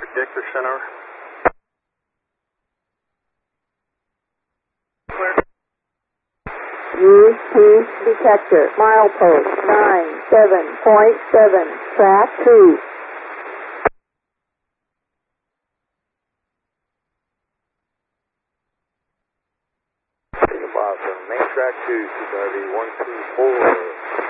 Predictor Center. Use Peace Detector. Milepost 97.7. Track 2. Main track 2, CRV 124.